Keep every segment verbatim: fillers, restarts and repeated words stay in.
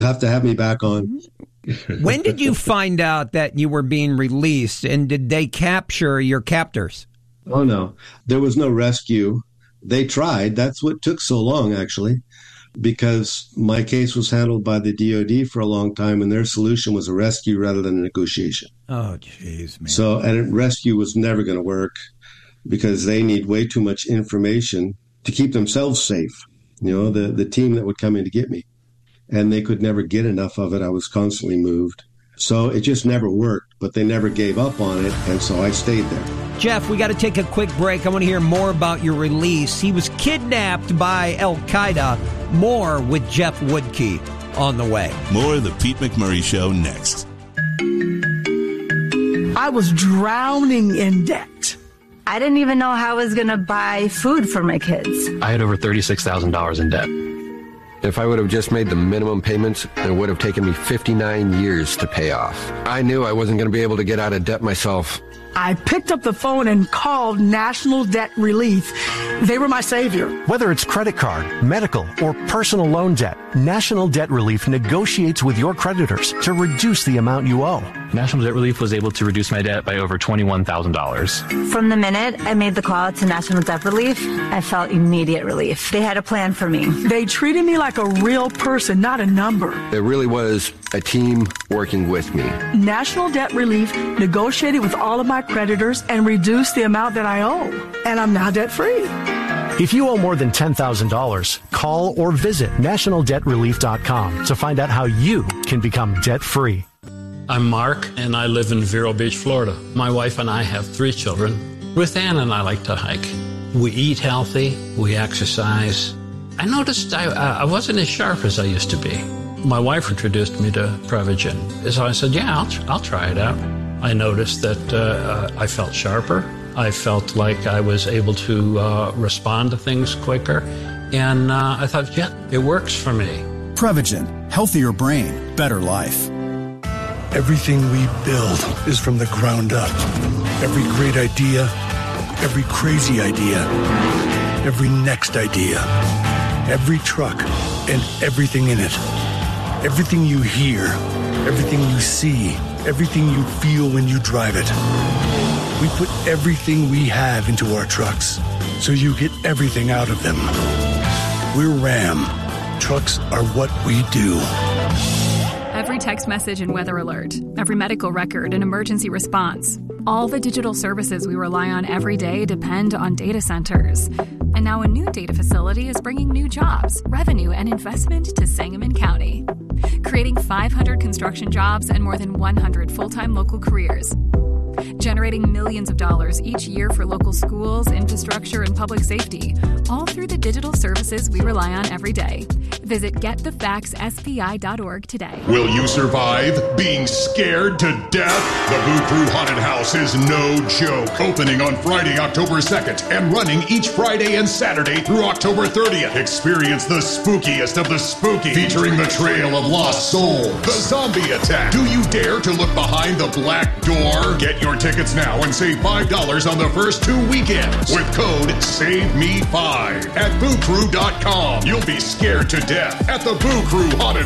Have to have me back on. When did you find out that you were being released, and did they capture your captors? Oh, no. There was no rescue. They tried. That's what took so long, actually, because my case was handled by the D O D for a long time, and their solution was a rescue rather than a negotiation. Oh, jeez, man. So, and rescue was never going to work because they need way too much information to keep themselves safe. You know, the, the team that would come in to get me. And they could never get enough of it. I was constantly moved. So it just never worked, but they never gave up on it, and so I stayed there. Jeff, we got to take a quick break. I want to hear more about your release. He was kidnapped by Al-Qaeda. More with Jeff Woodkey on the way. More of the Pete McMurray Show next. I was drowning in debt. I didn't even know how I was going to buy food for my kids. I had over thirty-six thousand dollars in debt. If I would have just made the minimum payments, it would have taken me fifty-nine years to pay off. I knew I wasn't going to be able to get out of debt myself. I picked up the phone and called National Debt Relief. They were my savior. Whether it's credit card, medical, or personal loan debt, National Debt Relief negotiates with your creditors to reduce the amount you owe. National Debt Relief was able to reduce my debt by over twenty-one thousand dollars. From the minute I made the call to National Debt Relief, I felt immediate relief. They had a plan for me. They treated me like a real person, not a number. It really was a team working with me. National Debt Relief negotiated with all of my creditors and reduced the amount that I owe. And I'm now debt-free. If you owe more than ten thousand dollars, call or visit national debt relief dot com to find out how you can become debt-free. I'm Mark, and I live in Vero Beach, Florida. My wife and I have three children. Ruth Ann and I like to hike. We eat healthy. We exercise. I noticed I, I wasn't as sharp as I used to be. My wife introduced me to Prevagen. So I said, yeah, I'll, I'll try it out. I noticed that uh, I felt sharper. I felt like I was able to uh, respond to things quicker. And uh, I thought, yeah, it works for me. Prevagen. Healthier brain. Better life. Everything we build is from the ground up. Every great idea, every crazy idea, every next idea, every truck, and everything in it. Everything you hear, everything you see, everything you feel when you drive it. We put everything we have into our trucks, so you get everything out of them. We're Ram. Trucks are what we do. Every text message and weather alert, every medical record and emergency response. All the digital services we rely on every day depend on data centers. And now a new data facility is bringing new jobs, revenue, and investment to Sangamon County, creating five hundred construction jobs and more than one hundred full-time local careers, generating millions of dollars each year for local schools, infrastructure, and public safety, all through the digital services we rely on every day. Visit get the facts S P I dot org today. Will you survive being scared to death? The Boo Crew Haunted House is no joke. Opening on Friday, October second, and running each Friday and Saturday through October thirtieth. Experience the spookiest of the spooky, featuring the Trail of Lost Souls, the Zombie Attack. Do you dare to look behind the black door? Get your tickets now and save five dollars on the first two weekends with code save me five at boo crew dot com. You'll be scared to death at the Boo Crew Haunted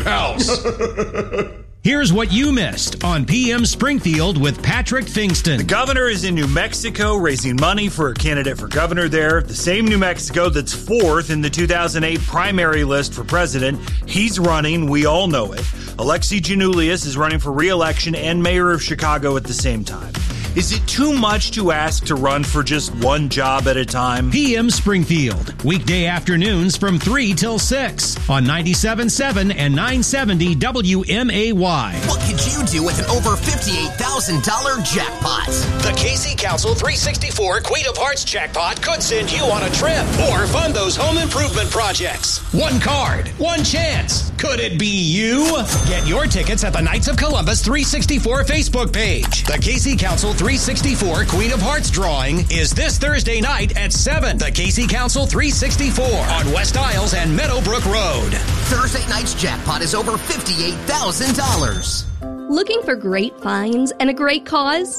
House. Here's what you missed on P M Springfield with Patrick Fingston. The governor is in New Mexico raising money for a candidate for governor there. The same New Mexico that's fourth in the two thousand eight primary list for president. He's running. We all know it. Alexi Giannoulias is running for re-election and mayor of Chicago at the same time. Is it too much to ask to run for just one job at a time? P M Springfield, weekday afternoons from three till six on ninety-seven point seven and nine seventy W M A Y. What could you do with an over fifty-eight thousand dollars jackpot? The K C Council three sixty-four Queen of Hearts jackpot could send you on a trip or fund those home improvement projects. One card, one chance. Could it be you? Get your tickets at the Knights of Columbus three sixty-four Facebook page. The K C Council three sixty-four Queen of Hearts drawing is this Thursday night at seven. The K C Council three sixty-four on West Isles and Meadowbrook Road. Thursday night's jackpot is over fifty-eight thousand dollars. Looking for great finds and a great cause?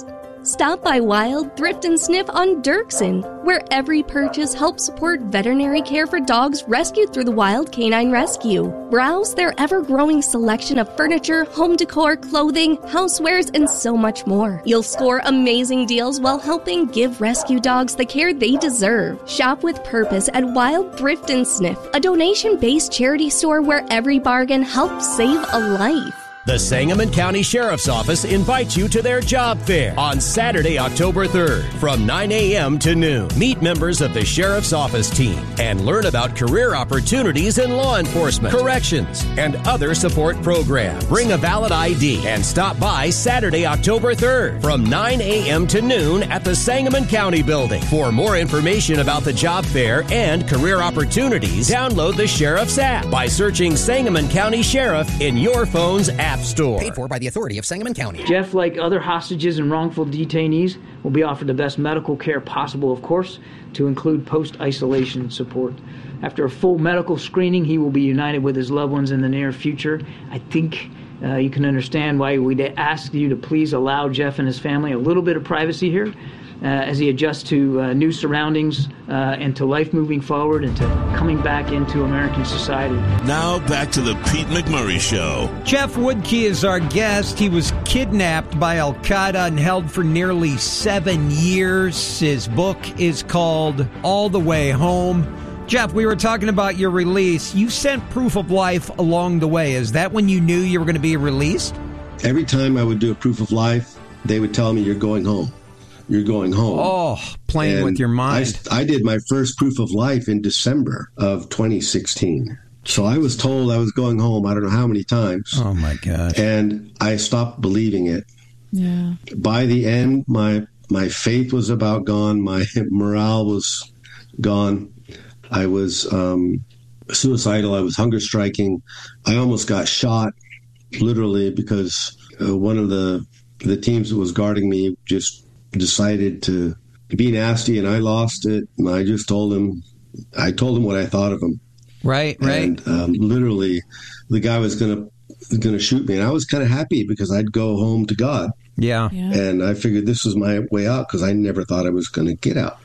Stop by Wild Thrift and Sniff on Dirksen, where every purchase helps support veterinary care for dogs rescued through the Wild Canine Rescue. Browse their ever-growing selection of furniture, home decor, clothing, housewares, and so much more. You'll score amazing deals while helping give rescue dogs the care they deserve. Shop with purpose at Wild Thrift and Sniff, a donation-based charity store where every bargain helps save a life. The Sangamon County Sheriff's Office invites you to their job fair on Saturday, October third from nine a.m. to noon. Meet members of the Sheriff's Office team and learn about career opportunities in law enforcement, corrections, and other support programs. Bring a valid I D and stop by Saturday, October third from nine a.m. to noon at the Sangamon County Building. For more information about the job fair and career opportunities, download the Sheriff's app by searching Sangamon County Sheriff in your phone's app store. Paid for by the authority of Sangamon County. Jeff, like other hostages and wrongful detainees, will be offered the best medical care possible, of course, to include post-isolation support. After a full medical screening, he will be united with his loved ones in the near future. I think uh, you can understand why we'd ask you to please allow Jeff and his family a little bit of privacy here uh, as he adjusts to uh, new surroundings uh, and to life moving forward and to coming back into American society. Now back to the Pete McMurray Show. Jeff Woodkey is our guest. He was kidnapped by Al-Qaeda and held for nearly seven years. His book is called All the Way Home. Jeff, we were talking about your release. You sent proof of life along the way. Is that when you knew you were going to be released? Every time I would do a proof of life, they would tell me, you're going home. You're going home. Oh, playing and with your mind. I, I did my first proof of life in December of twenty sixteen. So I was told I was going home, I don't know how many times. Oh, my gosh. And I stopped believing it. Yeah. By the end, my my faith was about gone. My morale was gone. I was um, suicidal. I was hunger striking. I almost got shot, literally, because uh, one of the the teams that was guarding me just decided to be nasty, and I lost it. And I just told him, I told him what I thought of him. Right, right. And um, literally, the guy was gonna gonna shoot me, and I was kind of happy because I'd go home to God. Yeah. yeah. And I figured this was my way out because I never thought I was going to get out.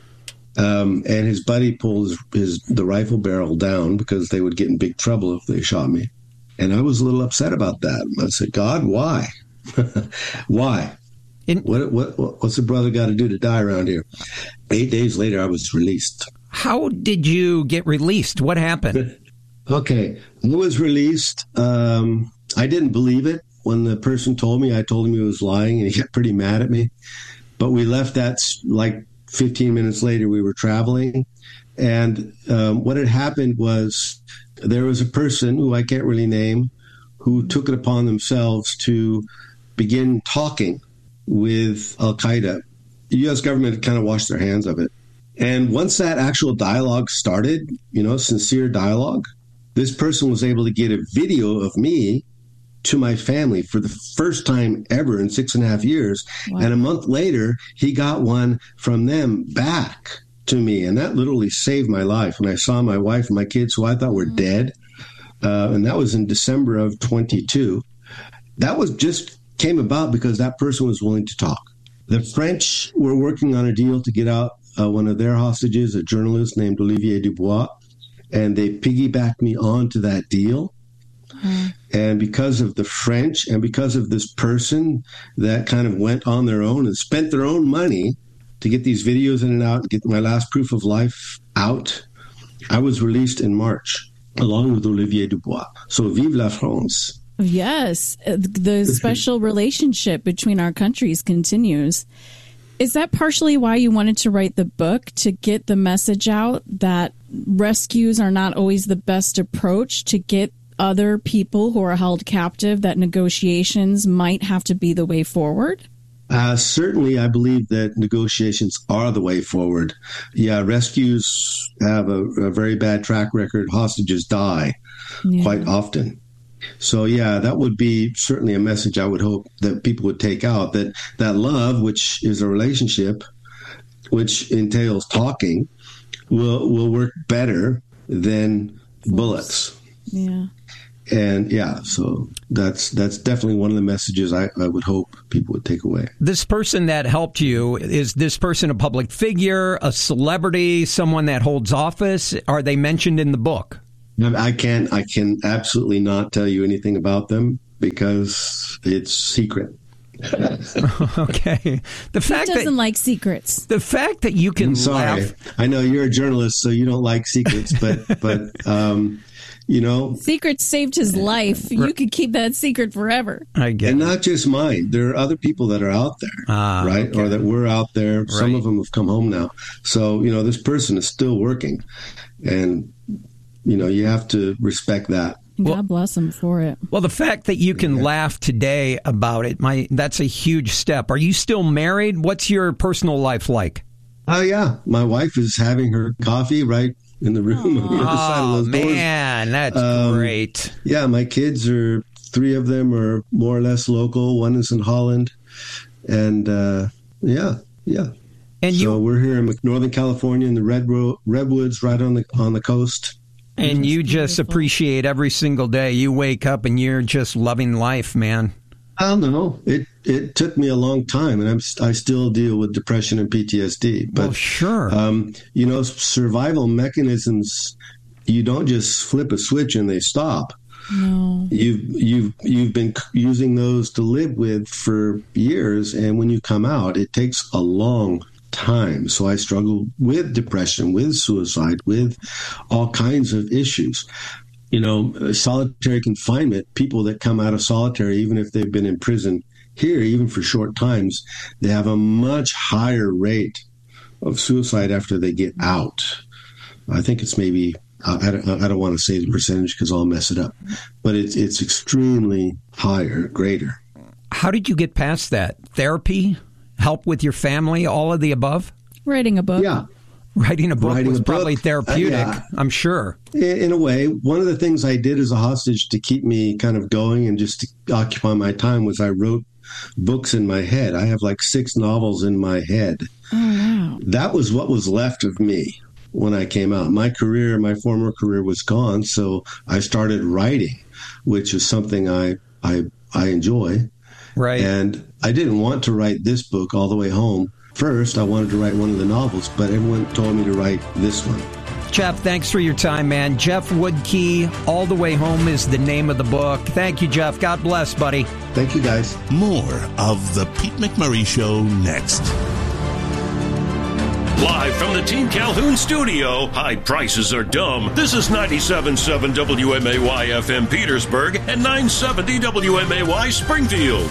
Um, and his buddy pulled his, his the rifle barrel down because they would get in big trouble if they shot me. And I was a little upset about that. I said, God, why? Why? In- what, what what's a brother got to do to die around here? Eight days later, I was released. How did you get released? What happened? Okay, I was released. Um, I didn't believe it when the person told me. I told him he was lying, and he got pretty mad at me. But we left that like fifteen minutes later. We were traveling, and um, what had happened was there was a person who I can't really name who took it upon themselves to begin talking with Al-Qaeda. The U S government kind of washed their hands of it. And once that actual dialogue started, you know, sincere dialogue, this person was able to get a video of me to my family for the first time ever in six and a half years. Wow. And a month later, he got one from them back to me. And that literally saved my life. When I saw my wife and my kids, who I thought were mm-hmm. dead, uh, and that was in December of twenty-two, that was just came about because that person was willing to talk. The French were working on a deal to get out uh, one of their hostages, a journalist named Olivier Dubois, and they piggybacked me onto that deal. Mm-hmm. And because of the French and because of this person that kind of went on their own and spent their own money to get these videos in and out, get my last proof of life out, I was released in March along with Olivier Dubois. So vive la France. Yes, the special relationship between our countries continues. Is that partially why you wanted to write the book, to get the message out that rescues are not always the best approach, to get other people who are held captive, that negotiations might have to be the way forward? Uh, certainly, I believe that negotiations are the way forward. Yeah, rescues have a, a very bad track record. Hostages die yeah. quite often. So, yeah, that would be certainly a message I would hope that people would take out, that that love, which is a relationship, which entails talking, will will work better than bullets. Yeah. And yeah, so that's that's definitely one of the messages I, I would hope people would take away. This person that helped you, is this person a public figure, a celebrity, someone that holds office? Are they mentioned in the book? I can't, I can absolutely not tell you anything about them because it's secret. Okay. The fact He doesn't that, like secrets. The fact that you can I'm sorry. laugh. I know you're a journalist, so you don't like secrets, but, but um, you know. Secrets saved his life. You could keep that secret forever. I get And it. not just mine. There are other people that are out there, Ah, right? okay. Or that were out there. Some Right. of them have come home now. So, you know, this person is still working. And, you know, you have to respect that. God bless him for it. Well, the fact that you can laugh today about it, my that's a huge step. Are you still married? What's your personal life like? Oh, yeah. My wife is having her coffee right in the room on the other side of Oh, those doors. man, that's Um, great. Yeah, my kids are, three of them are more or less local. One is in Holland. And, uh, yeah, yeah. And so we're here in Northern California in the Red Ro- Redwoods, right on the on the coast. And you just appreciate every single day. You wake up and you're just loving life, man. I don't know. It it took me a long time, and I'm I still deal with depression and P T S D. But well, sure, um, you know, survival mechanisms. You don't just flip a switch and they stop. No. You've you've you've been using those to live with for years, and when you come out, it takes a long time. So I struggle with depression, with suicide, with all kinds of issues. You know, solitary confinement, people that come out of solitary, even if they've been in prison here, even for short times, they have a much higher rate of suicide after they get out. I think it's maybe, I don't, I don't want to say the percentage because I'll mess it up, but it's, it's extremely higher, greater. How did you get past that? Therapy? Help with your family? All of the above? Writing a book. Yeah. Writing a book Writing was a book, probably therapeutic, uh, yeah. I'm sure. In, in a way, one of the things I did as a hostage to keep me kind of going and just to occupy my time was I wrote books in my head. I have like six novels in my head. Oh, wow. That was what was left of me when I came out. My career, my former career was gone, so I started writing, which is something I I, I enjoy. Right. And I didn't want to write this book all the way home. First, I wanted to write one of the novels, but everyone told me to write this one. Jeff, thanks for your time, man. Jeff Woodkey, All the Way Home is the name of the book. Thank you, Jeff. God bless, buddy. Thank you, guys. More of the Pete McMurray Show next. Live from the Team Calhoun studio, high prices are dumb. This is ninety-seven point seven W M A Y F M Petersburg and nine seventy W M A Y Springfield.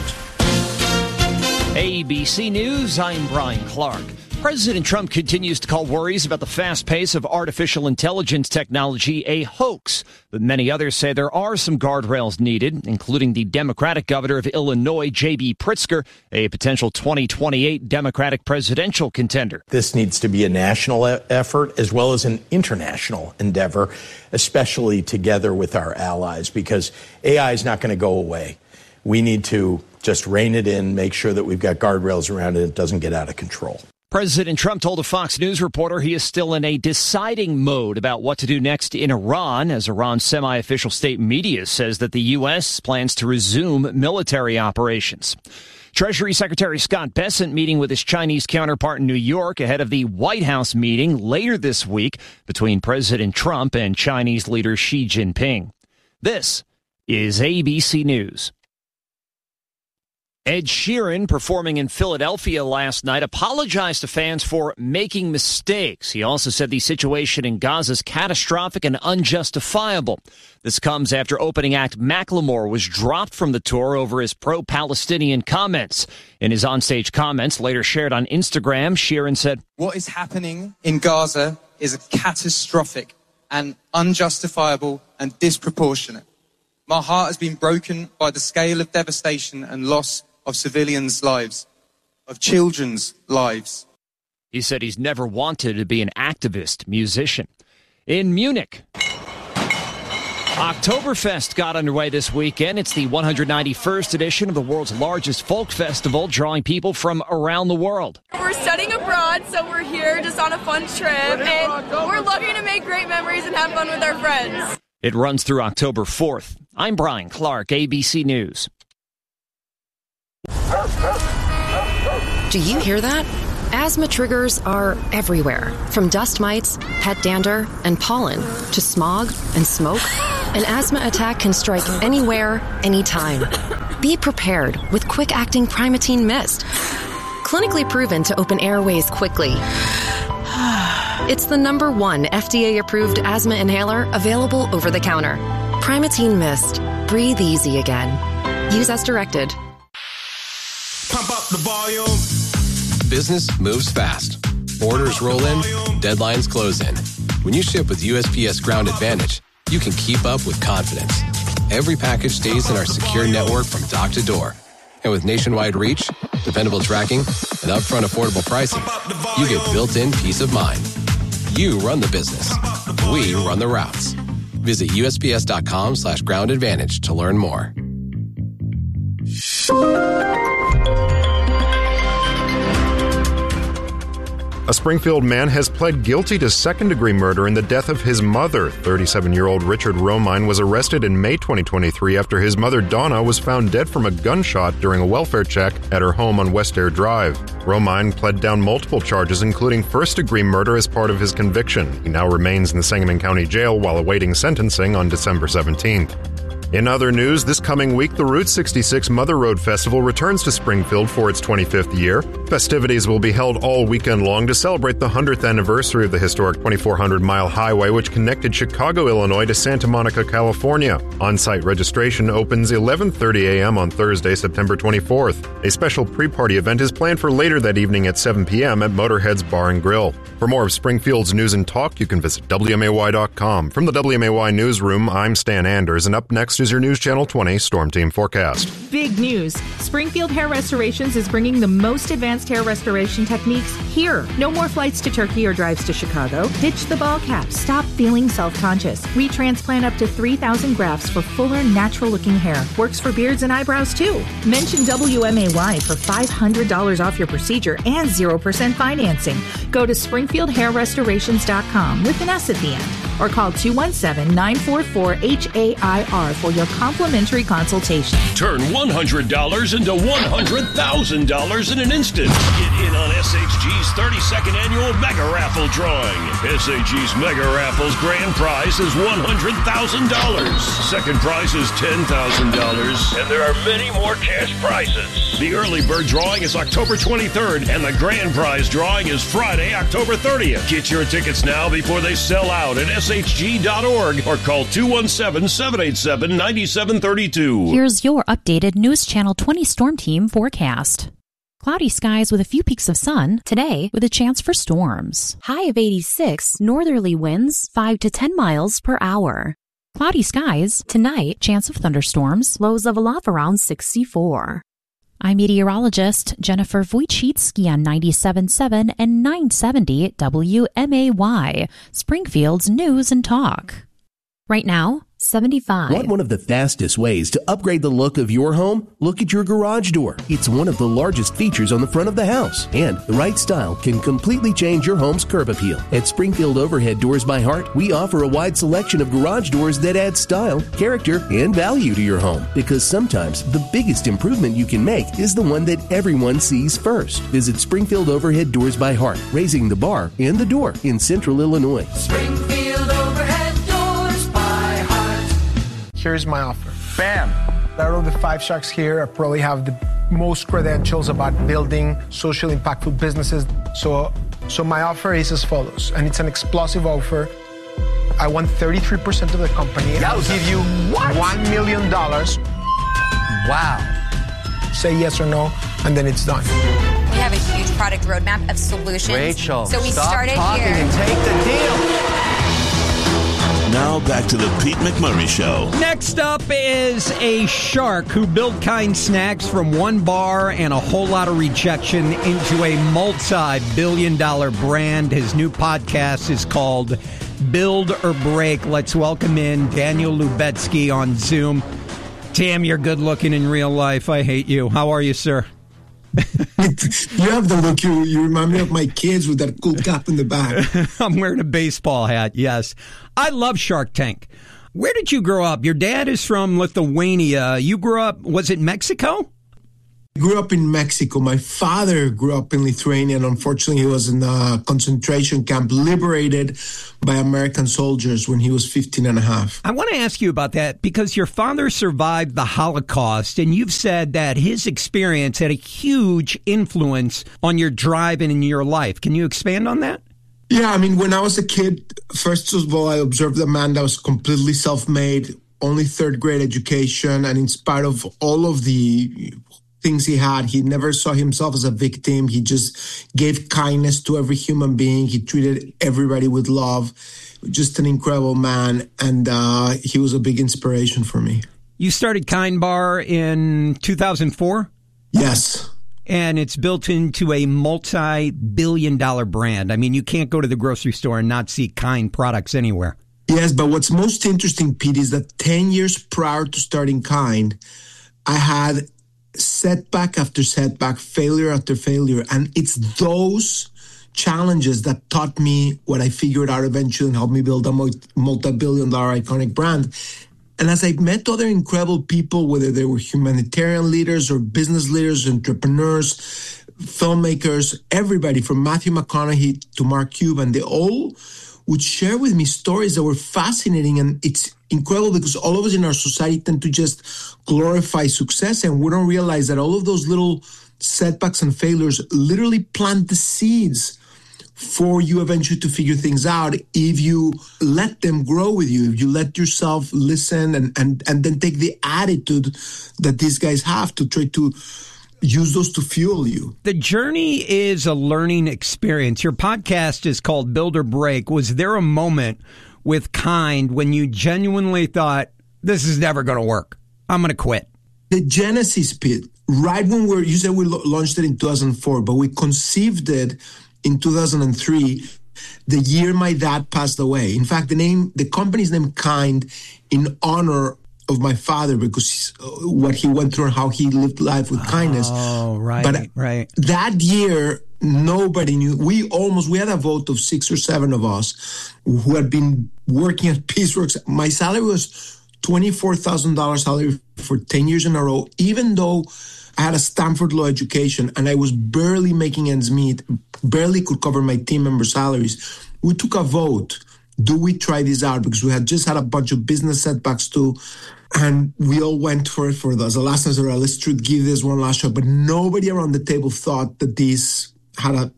A B C News, I'm Brian Clark. President Trump continues to call worries about the fast pace of artificial intelligence technology a hoax. But many others say there are some guardrails needed, including the Democratic governor of Illinois, J B Pritzker, a potential twenty twenty-eight Democratic presidential contender. This needs to be a national e- effort as well as an international endeavor, especially together with our allies, because A I is not going to go away. We need to just rein it in, make sure that we've got guardrails around it, it doesn't get out of control. President Trump told a Fox News reporter he is still in a deciding mode about what to do next in Iran, as Iran's semi-official state media says that the U S plans to resume military operations. Treasury Secretary Scott Bessent meeting with his Chinese counterpart in New York ahead of the White House meeting later this week between President Trump and Chinese leader Xi Jinping. This is A B C News. Ed Sheeran, performing in Philadelphia last night, apologized to fans for making mistakes. He also said the situation in Gaza is catastrophic and unjustifiable. This comes after opening act Macklemore was dropped from the tour over his pro-Palestinian comments. In his onstage comments, later shared on Instagram, Sheeran said, "What is happening in Gaza is catastrophic and unjustifiable and disproportionate. My heart has been broken by the scale of devastation and loss of civilians' lives, of children's lives." He said he's never wanted to be an activist musician. In Munich, Oktoberfest got underway this weekend. It's the one hundred ninety-first edition of the world's largest folk festival, drawing people from around the world. We're studying abroad, so we're here just on a fun trip, and we're looking to make great memories and have fun with our friends. It runs through October fourth. I'm Brian Clark, A B C News. Do you hear that? Asthma triggers are everywhere, from dust mites, pet dander, and pollen, to smog and smoke. An asthma attack can strike anywhere, anytime. Be prepared with quick-acting Primatene Mist. Clinically proven to open airways quickly. It's the number one F D A-approved asthma inhaler available over the counter. Primatene Mist. Breathe easy again. Use as directed. Pump up the volume. Business moves fast. Orders roll in, deadlines close in. When you ship with U S P S Ground Advantage, you can keep up with confidence. Every package stays in our secure network from dock to door. And with nationwide reach, dependable tracking, and upfront affordable pricing, you get built-in peace of mind. You run the business. We run the routes. Visit U S P S dot com slash ground advantage to learn more. A Springfield man has pled guilty to second-degree murder in the death of his mother. thirty-seven-year-old Richard Romine was arrested in May twenty twenty-three after his mother, Donna, was found dead from a gunshot during a welfare check at her home on West Air Drive. Romine pled down multiple charges, including first-degree murder as part of his conviction. He now remains in the Sangamon County Jail while awaiting sentencing on December seventeenth. In other news, this coming week, the Route sixty-six Mother Road Festival returns to Springfield for its twenty-fifth year. Festivities will be held all weekend long to celebrate the one hundredth anniversary of the historic twenty-four hundred mile highway which connected Chicago, Illinois to Santa Monica, California. On-site registration opens eleven thirty a.m. on Thursday, September twenty-fourth. A special pre-party event is planned for later that evening at seven p.m. at Motorhead's Bar and Grill. For more of Springfield's news and talk, you can visit W M A Y dot com. From the W M A Y Newsroom, I'm Stan Anders, and up next is your News Channel twenty Storm Team forecast. Big news. Springfield Hair Restorations is bringing the most advanced hair restoration techniques here. No more flights to Turkey or drives to Chicago. Ditch the ball cap. Stop feeling self-conscious. We transplant up to three thousand grafts for fuller, natural-looking hair. Works for beards and eyebrows, too. Mention W M A Y for five hundred dollars off your procedure and zero percent financing. Go to springfield hair restorations dot com with an S at the end, or call two one seven, nine four four, H A I R for your complimentary consultation. Turn one hundred dollars into one hundred thousand dollars in an instant. Get in on S H G's thirty-second annual Mega Raffle drawing. S H G's Mega Raffle's grand prize is one hundred thousand dollars. Second prize is ten thousand dollars. And there are many more cash prizes. The early bird drawing is October twenty-third, and the grand prize drawing is Friday, October thirtieth. Get your tickets now before they sell out at S H G dot org or call two one seven, seven eight seven, nine seven three two. Here's your updated News Channel twenty Storm Team forecast. Cloudy skies with a few peaks of sun. Today, with a chance for storms. High of eighty-six, northerly winds five to ten miles per hour. Cloudy skies. Tonight, chance of thunderstorms. Lows level off around sixty-four. I'm meteorologist Jennifer Wojcicki on ninety-seven point seven and nine seventy W M A Y, Springfield's News and Talk. Right now, seventy-five. Want one of the fastest ways to upgrade the look of your home? Look at your garage door. It's one of the largest features on the front of the house, and the right style can completely change your home's curb appeal. At Springfield Overhead Doors by Heart, we offer a wide selection of garage doors that add style, character, and value to your home, because sometimes the biggest improvement you can make is the one that everyone sees first. Visit Springfield Overhead Doors by Heart, raising the bar and the door in Central Illinois. Springfield Overhead. Here's my offer. Bam! Out of the five sharks here, I probably have the most credentials about building socially impactful businesses. So, so my offer is as follows, and it's an explosive offer. I want thirty-three percent of the company. And I'll give you what? one million dollars. Wow. Say yes or no, and then it's done. We have a huge product roadmap of solutions. Rachel, so we stop started talking here. and take the deal. Now back to the Pete McMurray Show. Next up is a shark who built kind snacks from one bar and a whole lot of rejection into a multi-billion dollar brand. His new podcast is called Build or Break. Let's welcome in Daniel Lubetzky on Zoom. Tam, you're good looking in real life. I hate you. How are you, sir? You have the look. You, you remind me of my kids with that cool cap in the back. I'm wearing a baseball hat, yes. I love Shark Tank. Where did you grow up? Your dad is from Lithuania. You grew up, was it Mexico? I grew up in Mexico. My father grew up in Lithuania, and unfortunately he was in a concentration camp, liberated by American soldiers when he was fifteen and a half. I want to ask you about that because your father survived the Holocaust, and you've said that his experience had a huge influence on your drive and in your life. Can you expand on that? Yeah, I mean, when I was a kid, first of all, I observed a man that was completely self-made, only third grade education, and in spite of all of the things he had, he never saw himself as a victim. He just gave kindness to every human being. He treated everybody with love. Just an incredible man, and uh, he was a big inspiration for me. You started Kind Bar in two thousand four? Yes. And it's built into a multi-billion dollar brand. I mean, you can't go to the grocery store and not see Kind products anywhere. Yes, but what's most interesting, Pete, is that ten years prior to starting Kind, I had setback after setback, failure after failure. And it's those challenges that taught me what I figured out eventually and helped me build a multi-billion dollar iconic brand. And as I met other incredible people, whether they were humanitarian leaders or business leaders, entrepreneurs, filmmakers, everybody from Matthew McConaughey to Mark Cuban, they all would share with me stories that were fascinating. And it's incredible because all of us in our society tend to just glorify success, and we don't realize that all of those little setbacks and failures literally plant the seeds for you eventually to figure things out if you let them grow with you, if you let yourself listen and, and, and then take the attitude that these guys have to try to use those to fuel you. The journey is a learning experience. Your podcast is called Build or Break. Was there a moment with Kind when you genuinely thought, this is never going to work, I'm going to quit? The genesis, Pete, right when we're, you said we launched it in two thousand four, but we conceived it in two thousand three, the year my dad passed away. In fact, the name, the company's named Kind in honor of my father because what he went through and how he lived life with kindness. Oh, right, but right. That year, nobody knew. We almost, we had a vote of six or seven of us who had been working at Peaceworks. My salary was twenty-four thousand dollars salary for ten years in a row, even though I had a Stanford Law education and I was barely making ends meet, barely could cover my team member salaries. We took a vote. Do we try this out? Because we had just had a bunch of business setbacks too. And we all went for it for the last time. So let's try to give this one last shot. But nobody around the table thought that this had a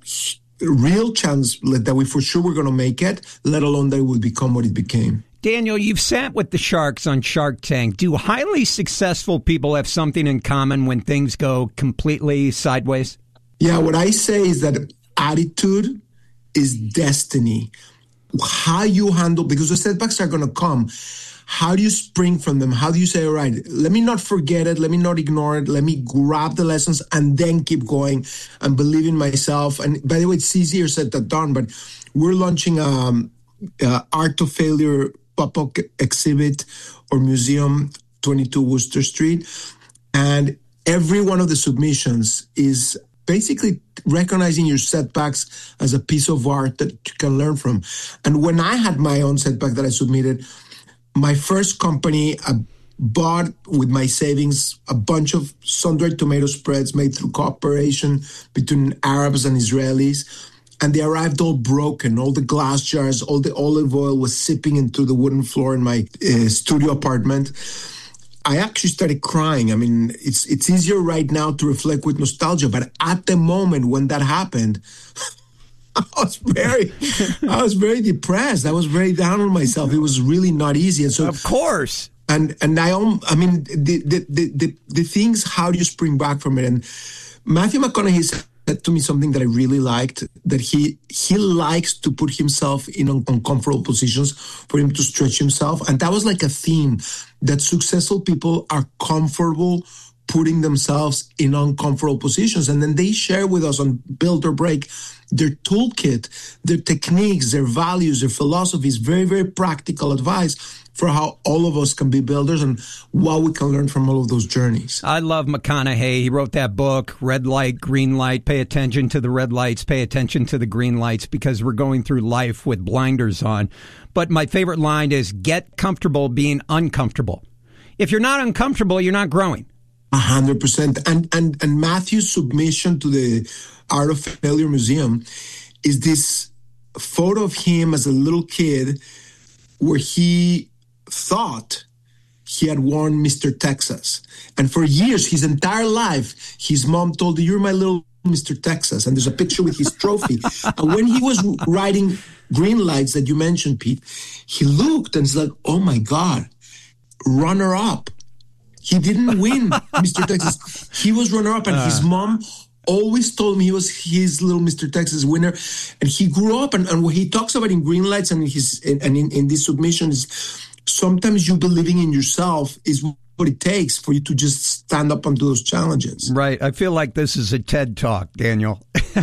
real chance that we for sure were going to make it, let alone that it would become what it became. Daniel, you've sat with the sharks on Shark Tank. Do highly successful people have something in common when things go completely sideways? Yeah, what I say is that attitude is destiny. How you handle, because the setbacks are going to come. How do you spring from them? How do you say, all right, let me not forget it. Let me not ignore it. Let me grab the lessons and then keep going and believe in myself. And by the way, it's easier said than done, but we're launching um, uh, Art of Failure pop-up exhibit or museum, twenty-two Worcester Street. And every one of the submissions is basically recognizing your setbacks as a piece of art that you can learn from. And when I had my own setback that I submitted, my first company, I bought with my savings a bunch of sun-dried tomato spreads made through cooperation between Arabs and Israelis. And they arrived all broken. All the glass jars, all the olive oil was sipping into the wooden floor in my uh, studio apartment. I actually started crying. I mean, it's it's easier right now to reflect with nostalgia, but at the moment when that happened, I was very, I was very depressed. I was very down on myself. It was really not easy. And so, of course, and and I, I mean, the the the the, the things. How do you spring back from it? And Matthew McConaughey said to me something that I really liked, that he he likes to put himself in uncomfortable positions for him to stretch himself. And that was like a theme, that successful people are comfortable putting themselves in uncomfortable positions. And then they share with us on Build or Break their toolkit, their techniques, their values, their philosophies, very, very practical advice for how all of us can be builders and what we can learn from all of those journeys. I love McConaughey. He wrote that book, Red Light, Green Light. Pay attention to the red lights, pay attention to the green lights, because we're going through life with blinders on. But my favorite line is, get comfortable being uncomfortable. If you're not uncomfortable, you're not growing. A hundred percent. And and and Matthew's submission to the Art of Failure Museum is this photo of him as a little kid where he thought he had won Mister Texas. And for years, his entire life, his mom told him, "You're my little Mister Texas." And there's a picture with his trophy. And when he was riding Green Lights that you mentioned, Pete, he looked and he's like, oh my God, runner up. He didn't win Mister Texas. He was runner up, and uh. his mom always told me he was his little Mister Texas winner. And he grew up, and, and what he talks about in Green Lights and his and in, in this submission is sometimes you believing in yourself is what it takes for you to just stand up and do those challenges. Right. I feel like this is a TED Talk, Daniel.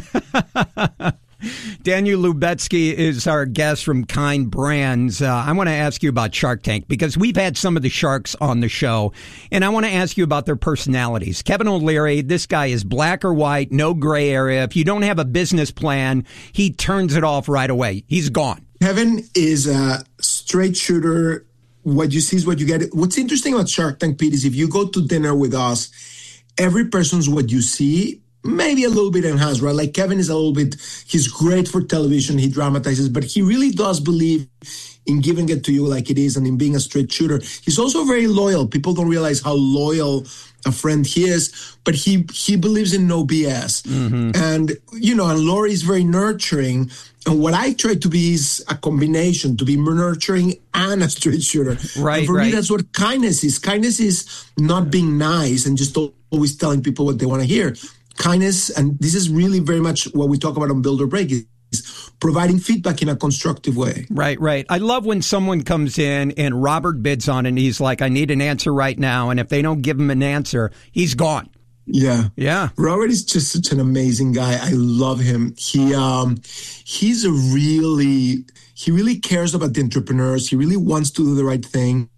Daniel Lubetzky is our guest from Kind Brands. Uh, I want to ask you about Shark Tank, because we've had some of the sharks on the show, and I want to ask you about their personalities. Kevin O'Leary, this guy is black or white, no gray area. If you don't have a business plan, he turns it off right away. He's gone. Kevin is a straight shooter. What you see is what you get. What's interesting about Shark Tank, Pete, is if you go to dinner with us, every person's what you see, maybe a little bit enhanced, right? Like Kevin is a little bit, he's great for television, he dramatizes, but he really does believe in giving it to you like it is and in being a straight shooter. He's also very loyal. People don't realize how loyal a friend he is, but he he believes in no B S. Mm-hmm. And, you know, and Lori is very nurturing. And what I try to be is a combination, to be nurturing and a straight shooter. Right, and for right. me, that's what kindness is. Kindness is not being nice and just always telling people what they want to hear. Kindness, and this is really very much what we talk about on Build or Break, is providing feedback in a constructive way. Right, right. I love when someone comes in and Robert bids on it and he's like, I need an answer right now. And if they don't give him an answer, he's gone. Yeah. Yeah. Robert is just such an amazing guy. I love him. He um he's a really he really cares about the entrepreneurs. He really wants to do the right thing.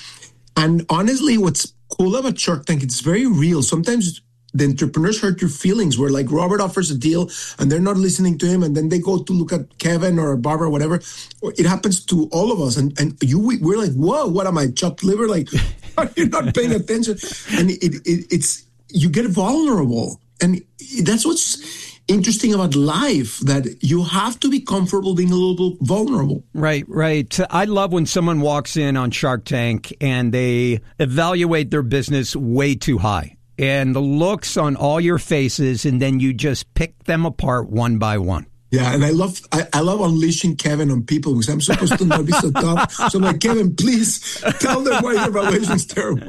And honestly, what's cool about Shark Tank, it's very real. Sometimes the entrepreneurs hurt your feelings, where like Robert offers a deal and they're not listening to him, and then they go to look at Kevin or Barbara or whatever. It happens to all of us. And and you we're like, whoa, what am I, chopped liver? Like, are you not paying attention? And it, it it's you get vulnerable. And that's what's interesting about life, that you have to be comfortable being a little bit vulnerable. Right, right. I love when someone walks in on Shark Tank and they evaluate their business way too high. And the looks on all your faces, and then you just pick them apart one by one. Yeah, and I love I, I love unleashing Kevin on people, because I'm supposed to not be so tough. So I'm like, Kevin, please tell them why your valuation's terrible.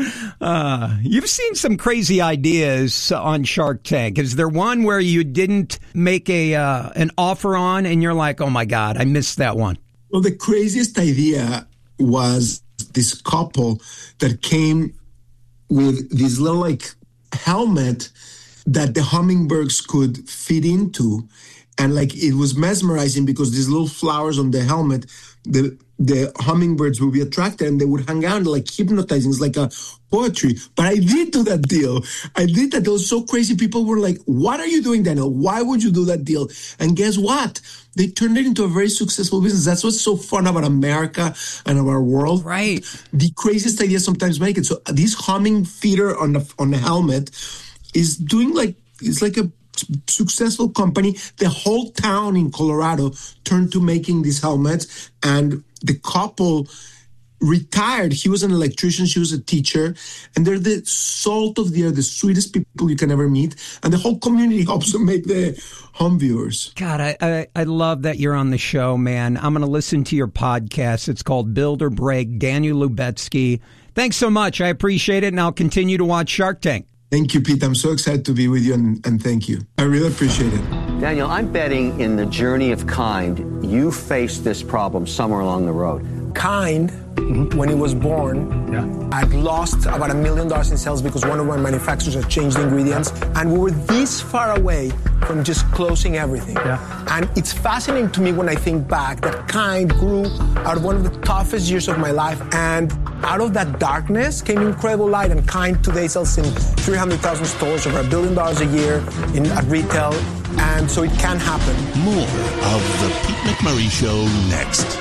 Uh, you've seen some crazy ideas on Shark Tank. Is there one where you didn't make a uh, an offer on, and you're like, oh my God, I missed that one? Well, the craziest idea was this couple that came with this little like helmet that the hummingbirds could fit into. And like it was mesmerizing, because these little flowers on the helmet, the the hummingbirds would be attracted and they would hang out like hypnotizing. It's like a poetry. But I did do that deal. I did that. It was so crazy. People were like, what are you doing, Daniel? Why would you do that deal? And guess what? They turned it into a very successful business. That's what's so fun about America and our world. Right. The craziest ideas sometimes make it. So this humming feeder on the on the helmet is doing like, it's like a successful company. The whole town in Colorado turned to making these helmets, and the couple retired. He was an electrician, she was a teacher, and they're the salt of the earth, the sweetest people you can ever meet. And the whole community helps them make the home viewers. God, I, I, I love that you're on the show, man. I'm going to listen to your podcast. It's called Build or Break. Daniel Lubetzky. Thanks so much. I appreciate it, and I'll continue to watch Shark Tank. Thank you, Pete. I'm so excited to be with you, and, and thank you. I really appreciate it. Daniel, I'm betting in the journey of Kind, you faced this problem somewhere along the road. Kind, mm-hmm. when it was born, yeah. I'd lost about a million dollars in sales because one of my manufacturers had changed the ingredients. And we were this far away from just closing everything. Yeah. And it's fascinating to me when I think back that Kind grew out of one of the toughest years of my life. And out of that darkness came incredible light. And Kind today sells in three hundred thousand stores, over a billion dollars a year in at retail. And so it can happen. More of the Pete McMurray Show next.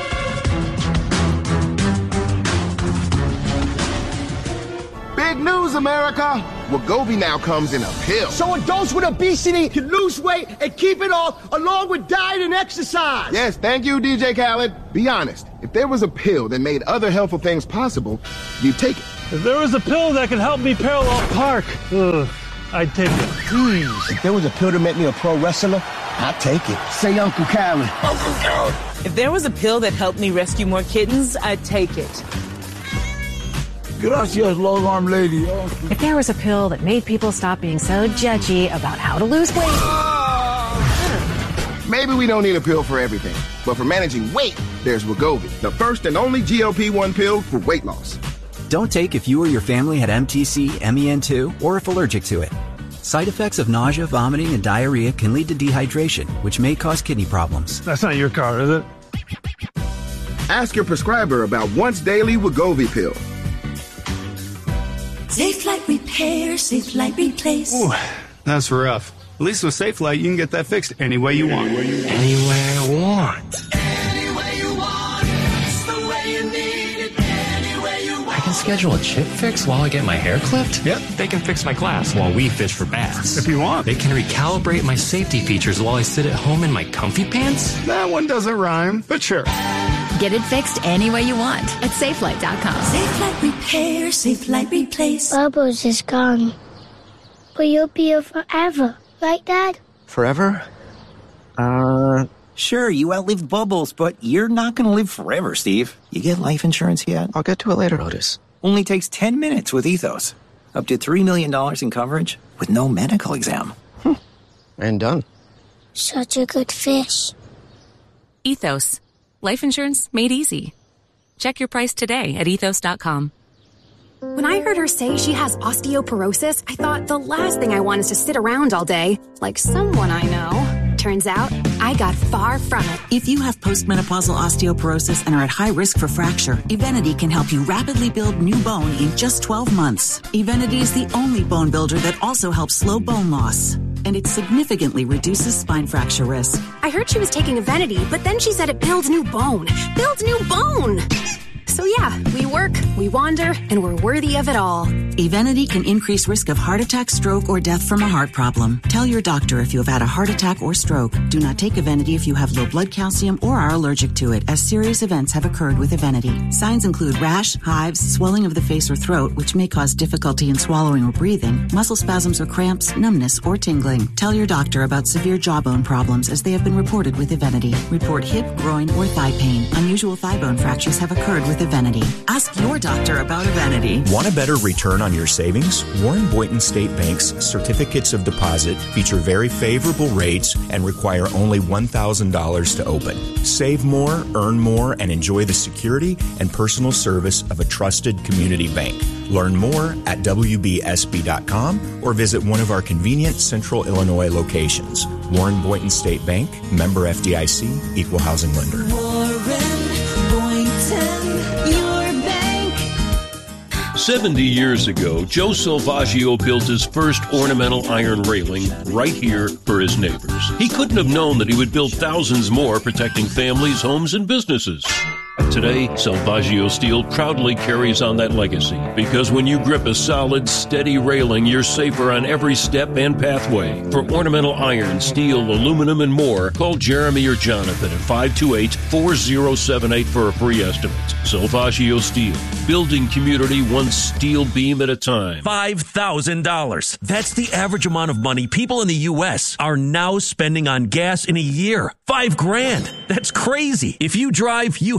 Big news, America! Wegovy now comes in a pill. So adults with obesity can lose weight and keep it off along with diet and exercise. Yes, thank you, D J Khaled. Be honest, if there was a pill that made other helpful things possible, you'd take it. If there was a pill that could help me parallel park, ugh, I'd take it. Please. If there was a pill to make me a pro wrestler, I'd take it. Say Uncle Khaled. Uncle Khaled. If there was a pill that helped me rescue more kittens, I'd take it. Gracias, long-arm lady. If there was a pill that made people stop being so judgy about how to lose weight. Maybe we don't need a pill for everything, but for managing weight, there's Wegovy, the first and only G L P one pill for weight loss. Don't take if you or your family had M T C, M E N two, or if allergic to it. Side effects of nausea, vomiting, and diarrhea can lead to dehydration, which may cause kidney problems. That's not your car, is it? Ask your prescriber about once daily Wegovy pill. Safe Light Repair, Safe Light Replace. Ooh, that's rough. At least with Safe Light, you can get that fixed any way you want. Any way I want. Any way you want. It's the way you need it. Any way you want. I can schedule a chip fix while I get my hair clipped? Yep. They can fix my glass while we fish for bass. If you want. They can recalibrate my safety features while I sit at home in my comfy pants? That one doesn't rhyme, but sure. Get it fixed any way you want at Safelight dot com. Safe Light Repair, Safe Light Replace. Bubbles is gone. But you'll be here forever, right, Dad? Forever? Uh, sure, you outlived Bubbles, but you're not going to live forever, Steve. You get life insurance yet? I'll get to it later, Otis. Only takes ten minutes with Ethos. Up to three million dollars in coverage with no medical exam. Hm. And done. Such a good fish. Ethos. Life insurance made easy. Check your price today at ethos dot com. When I heard her say she has osteoporosis, I thought the last thing I want is to sit around all day, like someone I know. Turns out, I got far from it. If you have postmenopausal osteoporosis and are at high risk for fracture, Evenity can help you rapidly build new bone in just twelve months. Evenity is the only bone builder that also helps slow bone loss. And it significantly reduces spine fracture risk. I heard she was taking Evenity, but then she said it builds new bone. Builds new bone! So yeah, we work, we wander, and we're worthy of it all. Evenity can increase risk of heart attack, stroke, or death from a heart problem. Tell your doctor if you have had a heart attack or stroke. Do not take Evenity if you have low blood calcium or are allergic to it, as serious events have occurred with Evenity. Signs include rash, hives, swelling of the face or throat, which may cause difficulty in swallowing or breathing, muscle spasms or cramps, numbness, or tingling. Tell your doctor about severe jawbone problems as they have been reported with Evenity. Report hip, groin, or thigh pain. Unusual thigh bone fractures have occurred with Evenity. Ask your doctor about Evenity. Want a better return on your savings? Warren Boynton State Bank's certificates of deposit feature very favorable rates and require only one thousand dollars to open. Save more, earn more, and enjoy the security and personal service of a trusted community bank. Learn more at w b s b dot com or visit one of our convenient Central Illinois locations. Warren Boynton State Bank, member F D I C, equal housing lender. Warren Boynton, your bank. seventy years ago, Joe Salvaggio built his first ornamental iron railing right here for his neighbors. He couldn't have known that he would build thousands more protecting families, homes, and businesses. Today, Salvaggio Steel proudly carries on that legacy because when you grip a solid, steady railing, you're safer on every step and pathway. For ornamental iron, steel, aluminum, and more, call Jeremy or Jonathan at five two eight, four zero seven eight for a free estimate. Salvaggio Steel, building community one steel beam at a time. five thousand dollars. That's the average amount of money people in the U S are now spending on gas in a year. Five grand. That's crazy. If you drive, you have to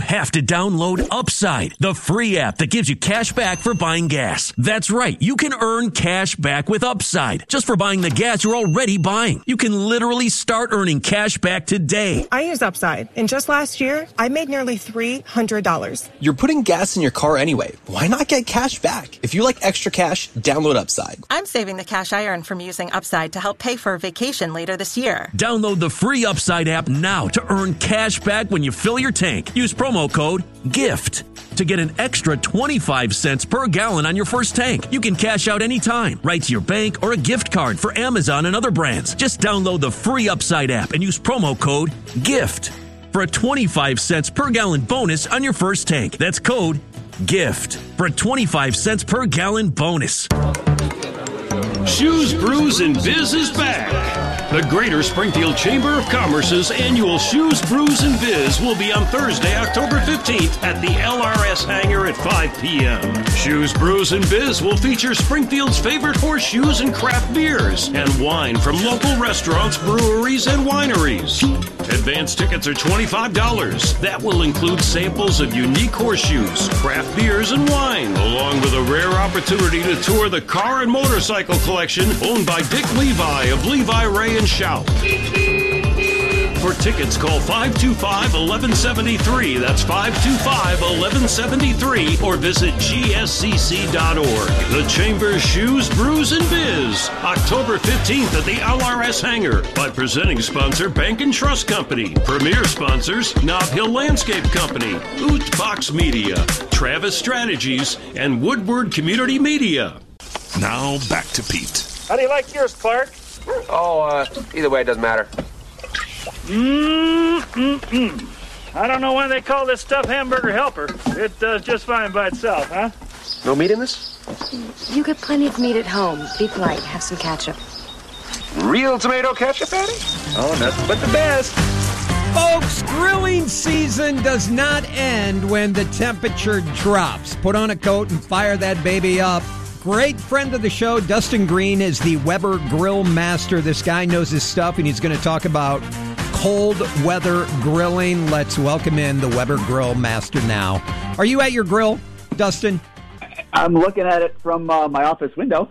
download Upside, the free app that gives you cash back for buying gas. That's right. You can earn cash back with Upside just for buying the gas you're already buying. You can literally start earning cash back today. I use Upside, and just last year, I made nearly three hundred dollars. You're putting gas in your car anyway. Why not get cash back? If you like extra cash, download Upside. I'm saving the cash I earn from using Upside to help pay for a vacation later this year. Download the free Upside app now to earn cash back when you fill your tank. Use promo code GIFT to get an extra twenty-five cents per gallon on your first tank. You can cash out anytime, right to your bank or a gift card for Amazon and other brands. Just download the free Upside app and use promo code GIFT for a twenty-five cents per gallon bonus on your first tank. That's code GIFT for a twenty-five cents per gallon bonus. Shoes, Brews, and Biz is back. The Greater Springfield Chamber of Commerce's annual Shoes, Brews, and Biz will be on Thursday, October fifteenth at the L R S Hangar at five p.m. Shoes, Brews, and Biz will feature Springfield's favorite horseshoes and craft beers and wine from local restaurants, breweries, and wineries. Advance tickets are twenty-five dollars. That will include samples of unique horseshoes, craft beers, and wine, along with a rare opportunity to tour the car and motorcycle collection owned by Dick Levi of Levi, Ray, and Shout. For tickets, call five two five, one one seven three. That's five two five, one one seven three, or visit G S C C dot org. The Chamber's Shoes, Brews, and Biz, October fifteenth at the L R S Hangar, by presenting sponsor Bank and Trust Company, premier sponsors Nob Hill Landscape Company, Oot Box Media, Travis Strategies, and Woodward Community Media. Now back to Pete. How do you like yours, Clark? Oh, uh, either way, it doesn't matter. Mm-mm-mm. I don't know why they call this stuff Hamburger Helper. It does just fine by itself, huh? No meat in this? You get plenty of meat at home. Be polite. Have some ketchup. Real tomato ketchup, Patty? Oh, nothing but the best. Folks, grilling season does not end when the temperature drops. Put on a coat and fire that baby up. Great friend of the show, Dustin Green, is the Weber Grill Master. This guy knows his stuff, and he's going to talk about cold weather grilling. Let's welcome in the Weber Grill Master now. Are you at your grill, Dustin? I'm looking at it from uh, my office window.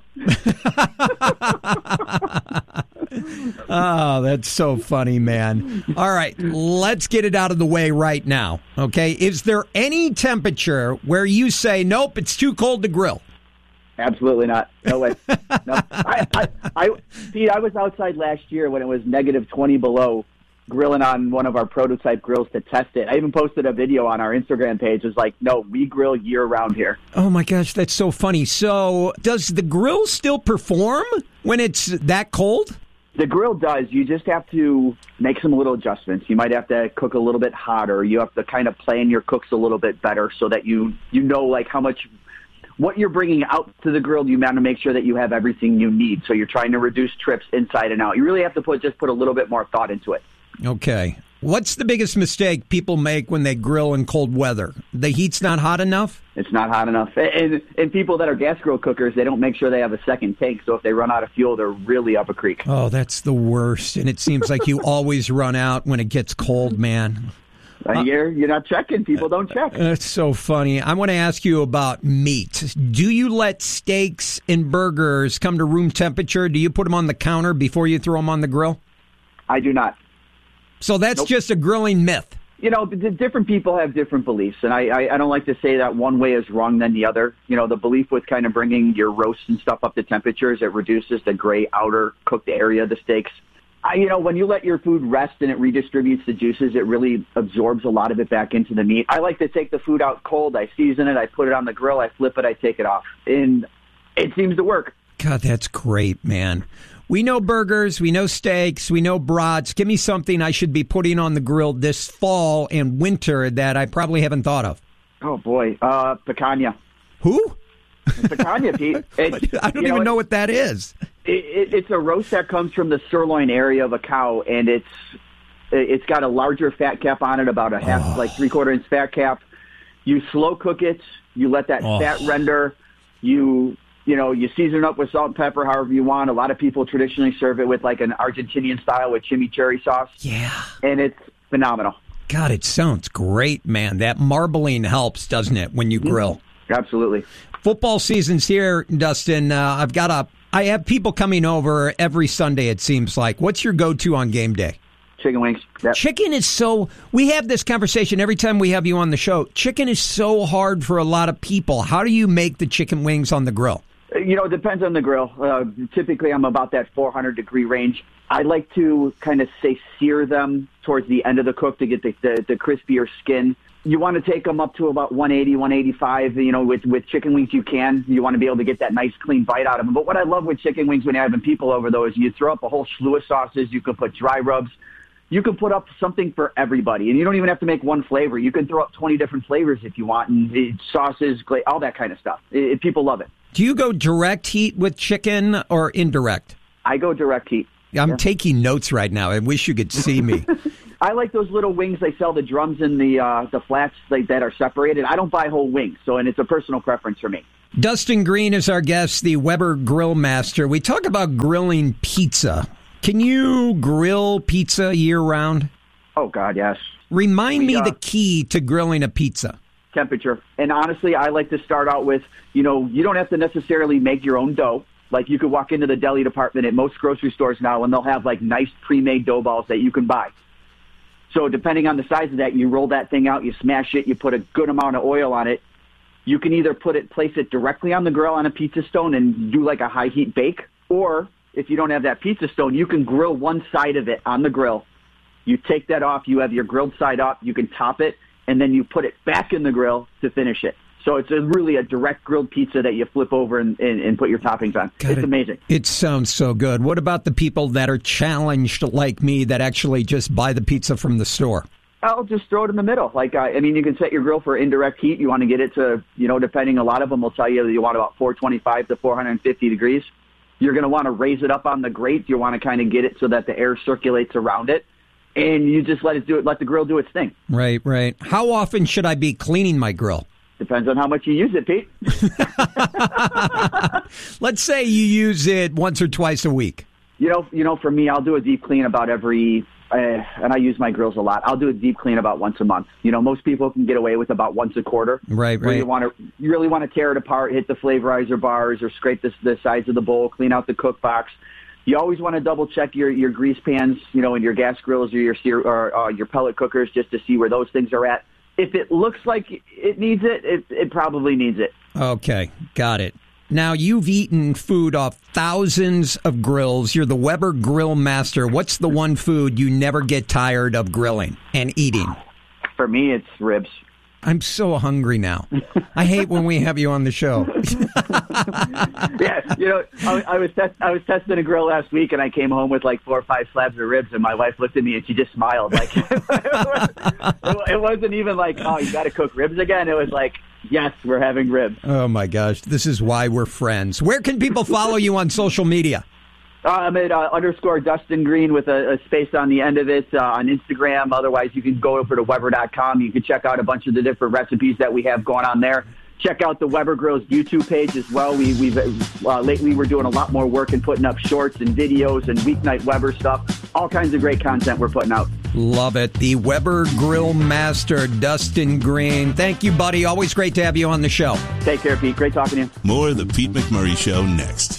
Oh, that's so funny, man. All right, let's get it out of the way right now, okay? Is there any temperature where you say, nope, it's too cold to grill? Absolutely not. No way. No. I, I, I, Pete, I was outside last year when it was negative twenty below, grilling on one of our prototype grills to test it. I even posted a video on our Instagram page. It was like, no, we grill year-round here. Oh, my gosh, that's so funny. So does the grill still perform when it's that cold? The grill does. You just have to make some little adjustments. You might have to cook a little bit hotter. You have to kind of plan your cooks a little bit better so that you, you know, like, how much... what you're bringing out to the grill, you want to make sure that you have everything you need. So you're trying to reduce trips inside and out. You really have to put just put a little bit more thought into it. Okay. What's the biggest mistake people make when they grill in cold weather? The heat's not hot enough? It's not hot enough. And, and people that are gas grill cookers, they don't make sure they have a second tank. So if they run out of fuel, they're really up a creek. Oh, that's the worst. And it seems like you always run out when it gets cold, man. Uh, you're, you're not checking. People don't check. That's so funny. I want to ask you about meat. Do you let steaks and burgers come to room temperature? Do you put them on the counter before you throw them on the grill? I do not. So that's nope. just a grilling myth. You know, different people have different beliefs, and I, I, I don't like to say that one way is wrong than the other. You know, the belief with kind of bringing your roasts and stuff up to temperatures, it reduces the gray outer cooked area of the steaks. I, you know, when you let your food rest and it redistributes the juices, it really absorbs a lot of it back into the meat. I like to take the food out cold. I season it. I put it on the grill. I flip it. I take it off. And it seems to work. God, that's great, man. We know burgers. We know steaks. We know brats. Give me something I should be putting on the grill this fall and winter that I probably haven't thought of. Oh, boy. Uh, picanha. Who? Picanha, Pete. It's, I don't you know, even know what that is. It, it, it's a roast that comes from the sirloin area of a cow, and it's it's got a larger fat cap on it, about a half, oh. like three-quarter inch fat cap. You slow cook it. You let that oh. fat render. You you know you season it up with salt and pepper, however you want. A lot of people traditionally serve it with like an Argentinian style with chimichurri sauce. Yeah, and it's phenomenal. God, it sounds great, man. That marbling helps, doesn't it, when you grill? Absolutely. Football season's here, Dustin. Uh, I've got a, I have people coming over every Sunday, it seems like. What's your go-to on game day? Chicken wings. Yep. Chicken is so, we have this conversation every time we have you on the show. Chicken is so hard for a lot of people. How do you make the chicken wings on the grill? You know, it depends on the grill. Uh, typically, I'm about that four hundred degree range. I like to kind of say sear them towards the end of the cook to get the, the, the crispier skin. You want to take them up to about one eighty, one eighty-five. You know, with, with chicken wings, you can. You want to be able to get that nice, clean bite out of them. But what I love with chicken wings when you're having people over, though, is you throw up a whole slew of sauces. You can put dry rubs. You can put up something for everybody. And you don't even have to make one flavor. You can throw up twenty different flavors if you want, and uh, sauces, gla- all that kind of stuff. It, people love it. Do you go direct heat with chicken or indirect? I go direct heat. I'm yeah. taking notes right now. I wish you could see me. I like those little wings. They sell the drums and the uh, the flats like, that are separated. I don't buy whole wings, so and it's a personal preference for me. Dustin Green is our guest, the Weber Grill Master. We talk about grilling pizza. Can you grill pizza year-round? Oh, God, yes. Remind we, me uh, the key to grilling a pizza. Temperature. And honestly, I like to start out with, you know, you don't have to necessarily make your own dough. Like, you could walk into the deli department at most grocery stores now, and they'll have, like, nice pre-made dough balls that you can buy. So depending on the size of that, you roll that thing out, you smash it, you put a good amount of oil on it. You can either put it, place it directly on the grill on a pizza stone and do, like, a high-heat bake, or if you don't have that pizza stone, you can grill one side of it on the grill. You take that off, you have your grilled side up, you can top it, and then you put it back in the grill to finish it. So it's a, really a direct grilled pizza that you flip over and, and, and put your toppings on. God, it's it, amazing. It sounds so good. What about the people that are challenged like me that actually just buy the pizza from the store? I'll just throw it in the middle. Like, uh, I mean, you can set your grill for indirect heat. You want to get it to, you know, depending, a lot of them will tell you that you want about four twenty-five to four fifty degrees. You're going to want to raise it up on the grate. You want to kind of get it so that the air circulates around it. And you just let it do it, let the grill do its thing. Right, right. How often should I be cleaning my grill? Depends on how much you use it, Pete. Let's say you use it once or twice a week. You know, you know, for me, I'll do a deep clean about every, uh, and I use my grills a lot. I'll do a deep clean about once a month. You know, most people can get away with about once a quarter. Right, where right. You want to, you really want to tear it apart, hit the flavorizer bars, or scrape the, the sides of the bowl, clean out the cook box. You always want to double check your, your grease pans, you know, and your gas grills or your sear, or uh, your pellet cookers, just to see where those things are at. If it looks like it needs it, it, it probably needs it. Okay, got it. Now, you've eaten food off thousands of grills. You're the Weber Grill Master. What's the one food you never get tired of grilling and eating? For me, it's ribs. I'm so hungry now. I hate when we have you on the show. Yeah, you know, I, I was test, I was testing a grill last week, and I came home with like four or five slabs of ribs, and my wife looked at me and she just smiled. Like it, was, it wasn't even like, oh, you got to cook ribs again. It was like, yes, we're having ribs. Oh my gosh, this is why we're friends. Where can people follow you on social media? Uh, I'm at uh, underscore Dustin Green with a, a space on the end of it uh, on Instagram. Otherwise, you can go over to Weber dot com. You can check out a bunch of the different recipes that we have going on there. Check out the Weber Grills YouTube page as well. We, we've uh, lately we're doing a lot more work and putting up shorts and videos and weeknight Weber stuff. All kinds of great content we're putting out. Love it. The Weber Grill Master, Dustin Green. Thank you, buddy. Always great to have you on the show. Take care, Pete. Great talking to you. More of the Pete McMurray Show next.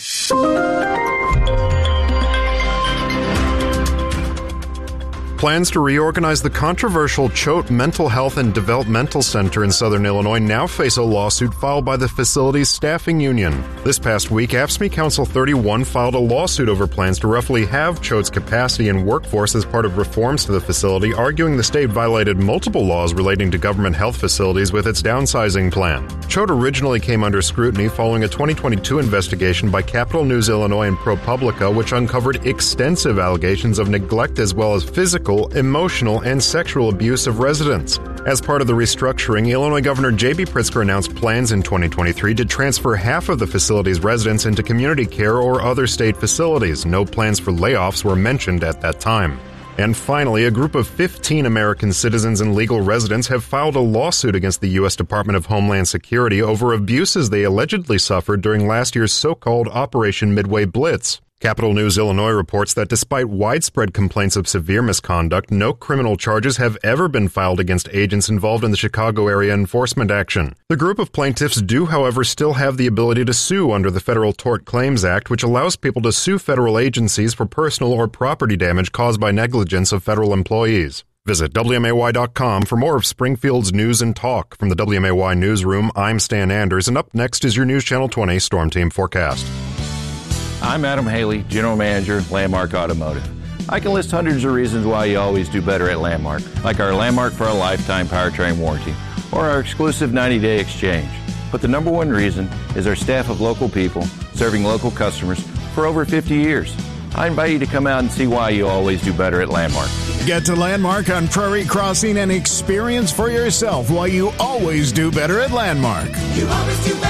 Plans to reorganize the controversial Choate Mental Health and Developmental Center in Southern Illinois now face a lawsuit filed by the facility's staffing union. This past week, A F S C M E Council thirty-one filed a lawsuit over plans to roughly halve Choate's capacity and workforce as part of reforms to the facility, arguing the state violated multiple laws relating to government health facilities with its downsizing plan. Choate originally came under scrutiny following a twenty twenty-two investigation by Capital News Illinois and ProPublica, which uncovered extensive allegations of neglect as well as physical, emotional, and sexual abuse of residents. As part of the restructuring, Illinois Governor J B Pritzker announced plans in twenty twenty-three to transfer half of the facility's residents into community care or other state facilities. No plans for layoffs were mentioned at that time. And finally, a group of fifteen American citizens and legal residents have filed a lawsuit against the U S Department of Homeland Security over abuses they allegedly suffered during last year's so-called Operation Midway Blitz. Capital News Illinois reports that despite widespread complaints of severe misconduct, no criminal charges have ever been filed against agents involved in the Chicago area enforcement action. The group of plaintiffs do, however, still have the ability to sue under the Federal Tort Claims Act, which allows people to sue federal agencies for personal or property damage caused by negligence of federal employees. Visit W M A Y dot com for more of Springfield's news and talk. From the W M A Y newsroom, I'm Stan Anders, and up next is your News Channel twenty Storm Team forecast. I'm Adam Haley, General Manager, Landmark Automotive. I can list hundreds of reasons why you always do better at Landmark, like our Landmark for a Lifetime powertrain warranty, or our exclusive ninety-day exchange. But the number one reason is our staff of local people serving local customers for over fifty years. I invite you to come out and see why you always do better at Landmark. Get to Landmark on Prairie Crossing and experience for yourself why you always do better at Landmark. You always do better.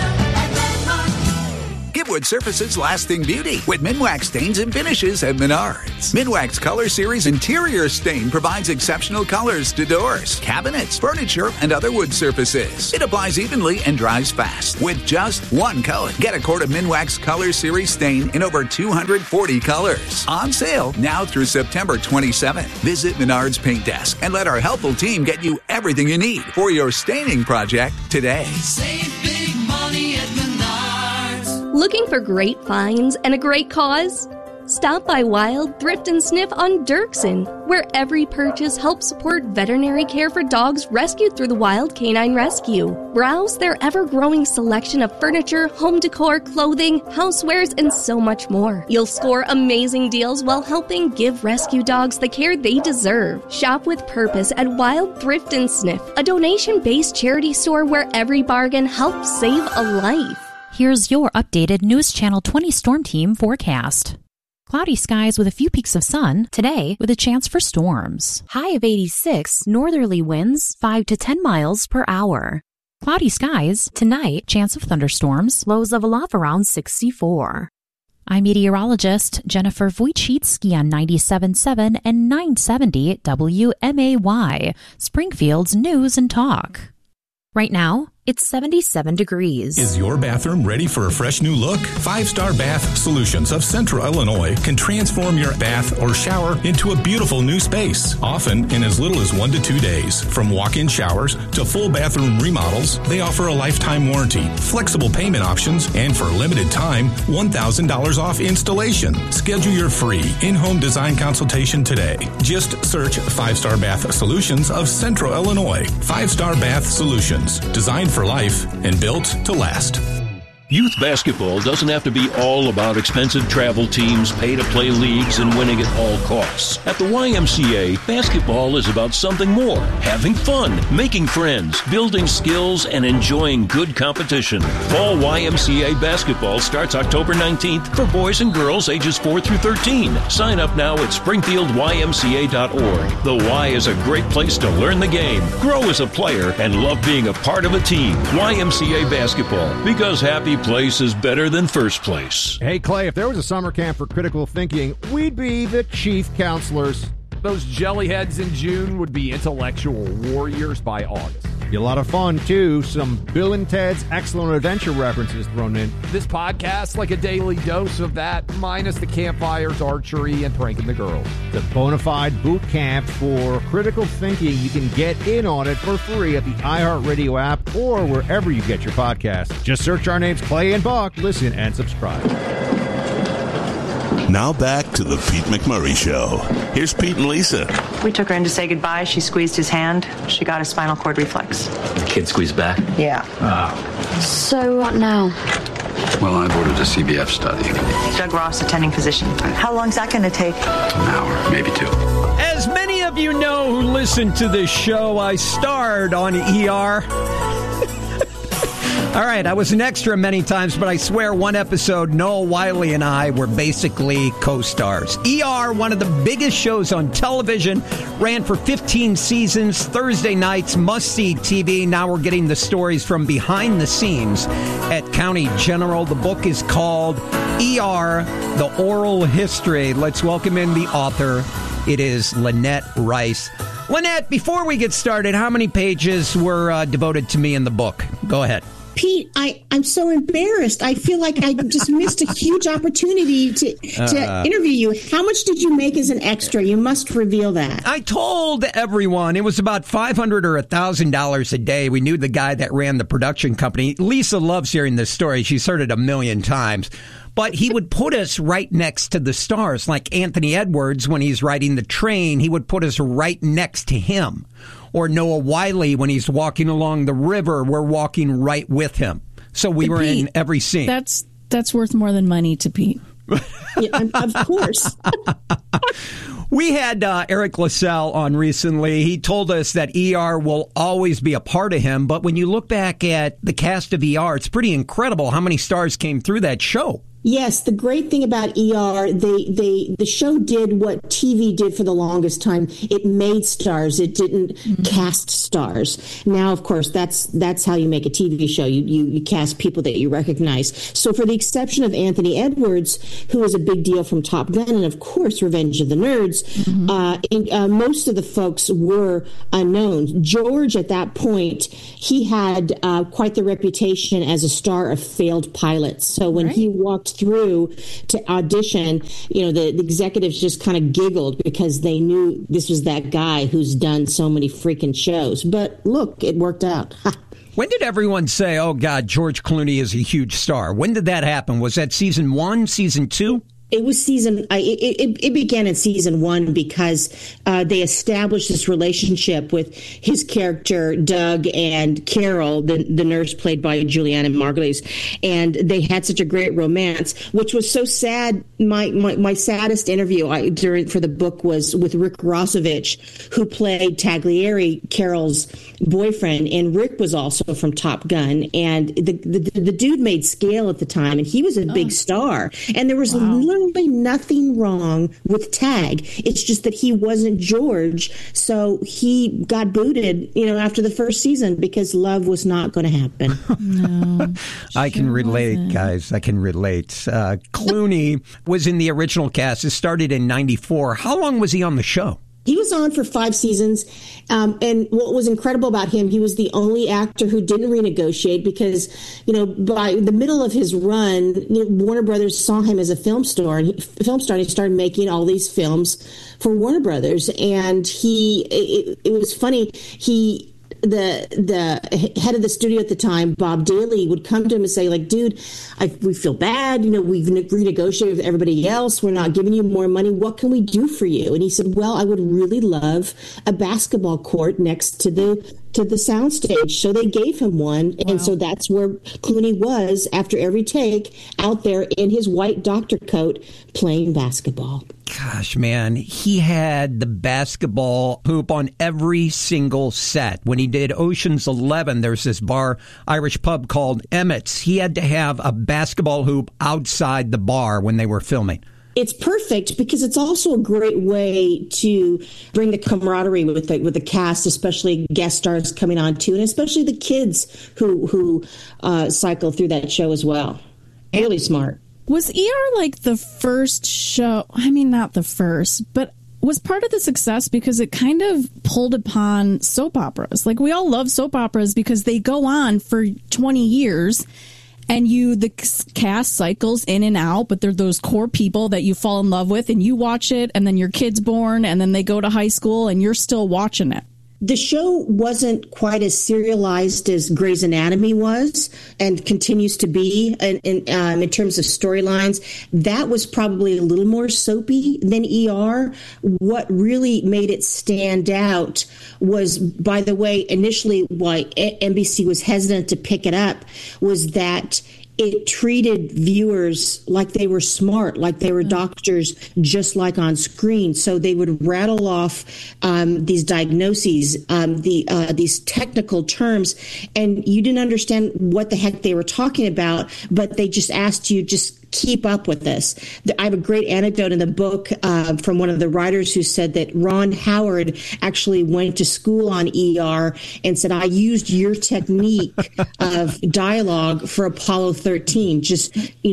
Give wood surfaces lasting beauty with Minwax stains and finishes at Menards. Minwax Color Series Interior Stain provides exceptional colors to doors, cabinets, furniture, and other wood surfaces. It applies evenly and dries fast with just one coat. Get a quart of Minwax Color Series Stain in over two hundred forty colors. On sale now through September twenty-seventh. Visit Menards Paint Desk and let our helpful team get you everything you need for your staining project today. Save big money at Menards. Looking for great finds and a great cause? Stop by Wild Thrift and Sniff on Dirksen, where every purchase helps support veterinary care for dogs rescued through the Wild Canine Rescue. Browse their ever-growing selection of furniture, home decor, clothing, housewares, and so much more. You'll score amazing deals while helping give rescue dogs the care they deserve. Shop with purpose at Wild Thrift and Sniff, a donation-based charity store where every bargain helps save a life. Here's your updated News Channel twenty Storm Team forecast. Cloudy skies with a few peaks of sun today with a chance for storms. High of eighty-six, northerly winds five to ten miles per hour. Cloudy skies tonight, chance of thunderstorms, lows level off around sixty-four. I'm meteorologist Jennifer Wojcicki on ninety-seven point seven and nine seventy W M A Y, Springfield's News and Talk. Right now, it's seventy-seven degrees. Is your bathroom ready for a fresh new look? Five Star Bath Solutions of Central Illinois can transform your bath or shower into a beautiful new space, often in as little as one to two days. From walk-in showers to full bathroom remodels, they offer a lifetime warranty, flexible payment options, and for a limited time, one thousand dollars off installation. Schedule your free in-home design consultation today. Just search Five Star Bath Solutions of Central Illinois. Five Star Bath Solutions, designed for life and built to last. Youth basketball doesn't have to be all about expensive travel teams, pay-to-play leagues, and winning at all costs. At the Y M C A, basketball is about something more. Having fun, making friends, building skills, and enjoying good competition. Fall Y M C A basketball starts October nineteenth for boys and girls ages four through thirteen. Sign up now at springfield y m c a dot org. The Y is a great place to learn the game, grow as a player, and love being a part of a team. Y M C A basketball, because happy place is better than first place. Hey, Clay, if there was a summer camp for critical thinking, we'd be the chief counselors. Those jellyheads in June would be intellectual warriors by August. Be a lot of fun, too. Some Bill and Ted's Excellent Adventure references thrown in. This podcast, like a daily dose of that, minus the campfires, archery, and pranking the girls. The bona fide boot camp for critical thinking. You can get in on it for free at the iHeartRadio app or wherever you get your podcasts. Just search our names, Clay and Buck. Listen and subscribe. Now back to the Pete McMurray Show. Here's Pete and Lisa. We took her in to say goodbye. She squeezed his hand. She got a spinal cord reflex. The kid squeezed back? Yeah. Oh. So what now? Well, I've ordered a C B F study. Doug Ross, attending physician. How long's that going to take? An hour, maybe two. As many of you know who listen to this show, I starred on E R. All right, I was an extra many times, but I swear one episode, Noah Wiley and I were basically co-stars. E R, one of the biggest shows on television, ran for fifteen seasons, Thursday nights, must-see T V. Now we're getting the stories from behind the scenes at County General. The book is called E R, The Oral History. Let's welcome in the author. It is Lynette Rice. Lynette, before we get started, how many pages were uh, devoted to me in the book? Go ahead. Pete, I, I'm so embarrassed. I feel like I just missed a huge opportunity to, to Uh, interview you. How much did you make as an extra? You must reveal that. I told everyone it was about five hundred dollars or one thousand dollars a day. We knew the guy that ran the production company. Lisa loves hearing this story. She's heard it a million times. But he would put us right next to the stars, like Anthony Edwards when he's riding the train. He would put us right next to him. Or Noah Wiley when he's walking along the river. We're walking right with him. So we But were Pete, in every scene. That's that's worth more than money to Pete. Yeah, of course. We had uh, Eric LaSalle on recently. He told us that E R will always be a part of him. But when you look back at the cast of E R, it's pretty incredible how many stars came through that show. Yes, the great thing about E R, they, they the show did what T V did for the longest time. It made stars. It didn't mm-hmm. cast stars. Now, of course, that's that's how you make a T V show. You, you you cast people that you recognize. So for the exception of Anthony Edwards, who was a big deal from Top Gun, and of course Revenge of the Nerds, mm-hmm. uh, in, uh, most of the folks were unknown. George, at that point, he had uh, quite the reputation as a star of failed pilots. So when right. he walked through to audition, you know, the, the executives just kind of giggled because they knew this was that guy who's done so many freaking shows. But look, it worked out. When did everyone say, oh, God, George Clooney is a huge star? When did that happen? Was that season one, season two? It was season. It, it, it began in season one because uh, they established this relationship with his character Doug and Carol, the the nurse played by Juliana Margulies, and they had such a great romance, which was so sad. My my, my saddest interview I, during for the book was with Rick Rossovich, who played Taglieri, Carol's boyfriend, and Rick was also from Top Gun, and the the, the dude made scale at the time, and he was a big oh. star, and there was. Wow. Literally nothing wrong with Tag. It's just that he wasn't George, so he got booted, you know, after the first season because love was not going to happen. No, I can sure relate, wasn't. guys. I can relate. Uh, Clooney was in the original cast. It started in ninety-four. How long was he on the show? He was on for five seasons, um, and what was incredible about him, he was the only actor who didn't renegotiate because, you know, by the middle of his run, you know, Warner Brothers saw him as a film star, and he, film star, and he started making all these films for Warner Brothers, and he, it, it was funny, he... The the head of the studio at the time, Bob Daly, would come to him and say, like, dude, I, we feel bad. You know, we've renegotiated with everybody else. We're not giving you more money. What can we do for you? And he said, well, I would really love a basketball court next to the to the soundstage. So they gave him one. Wow. And so that's where Clooney was after every take, out there in his white doctor coat playing basketball. Gosh, man, he had the basketball hoop on every single set. When he did Ocean's Eleven, there's this bar, Irish pub called Emmett's. He had to have a basketball hoop outside the bar when they were filming. It's perfect because it's also a great way to bring the camaraderie with the, with the cast, especially guest stars coming on too, and especially the kids who who uh, cycle through that show as well. Really smart. Was E R like the first show? I mean, not the first, but was part of the success because it kind of pulled upon soap operas. Like, we all love soap operas because they go on for twenty years. And you, the cast cycles in and out, but they're those core people that you fall in love with, and you watch it, and then your kid's born, and then they go to high school, and you're still watching it. The show wasn't quite as serialized as Grey's Anatomy was and continues to be in, in, um, in terms of storylines. That was probably a little more soapy than E R. What really made it stand out was, by the way, initially why N B C was hesitant to pick it up was that it treated viewers like they were smart, like they were doctors, just like on screen. So they would rattle off um, these diagnoses, um, the uh, these technical terms, and you didn't understand what the heck they were talking about, but they just asked you, just keep up with this. I have a great anecdote in the book uh, from one of the writers who said that Ron Howard actually went to school on E R and said, I used your technique of dialogue for Apollo thirteen. Just, you know,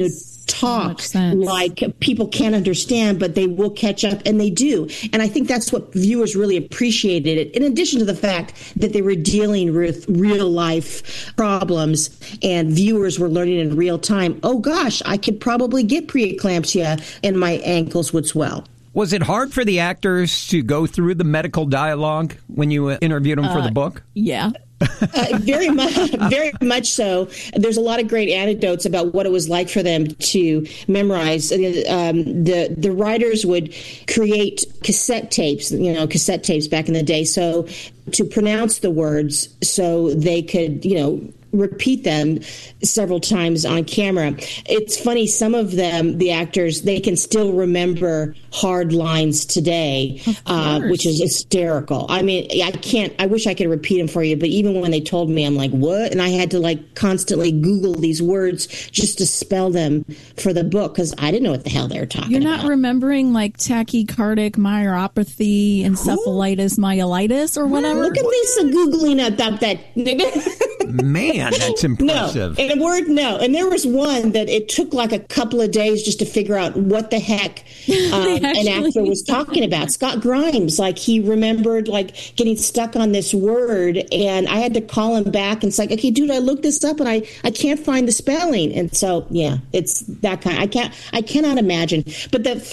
talk like people can't understand, but they will catch up, and they do. And I think that's what viewers really appreciated it, in addition to the fact that they were dealing with real life problems and viewers were learning in real time, oh gosh, I could probably get preeclampsia and my ankles would swell. Was it hard for the actors to go through the medical dialogue when you uh, interviewed them for Uh, the book? Yeah. uh, very much, very much so. There's a lot of great anecdotes about what it was like for them to memorize. Um, the the writers would create cassette tapes, you know, cassette tapes back in the day, so to pronounce the words, so they could, you know, repeat them several times on camera. It's funny, some of them, the actors, they can still remember hard lines today, uh, which is hysterical. I mean, I can't, I wish I could repeat them for you, but even when they told me, I'm like, what? And I had to like constantly Google these words just to spell them for the book, because I didn't know what the hell they were talking You're about. not remembering like tachycardic myopathy, encephalitis, myelitis, or whatever? Look at Lisa Googling about that. Man, that's impressive. No, in a word, no. And there was one that it took like a couple of days just to figure out what the heck um, an actor was talking about. Scott Grimes, like he remembered like getting stuck on this word, and I had to call him back and it's like, okay, dude, I looked this up and I, I can't find the spelling. And so, yeah, it's that kind. I can't, I cannot imagine. But the